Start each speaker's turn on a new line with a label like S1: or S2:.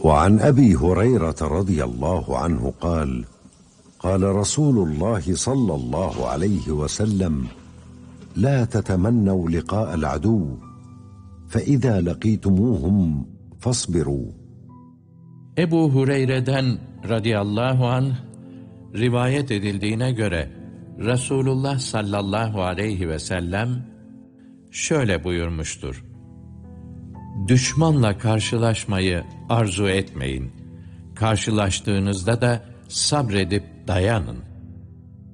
S1: وعن أبي هريرة رضي الله عنه قال قال رسول الله صلى الله عليه وسلم لا تتمنوا لقاء العدو فإذا لقيتموهم فاصبروا.
S2: Ebu Hureyre'den radıyallahu anh rivayet edildiğine göre Resulullah sallallahu aleyhi ve sellem şöyle buyurmuştur: Düşmanla karşılaşmayı arzu etmeyin. Karşılaştığınızda da sabredip dayanın.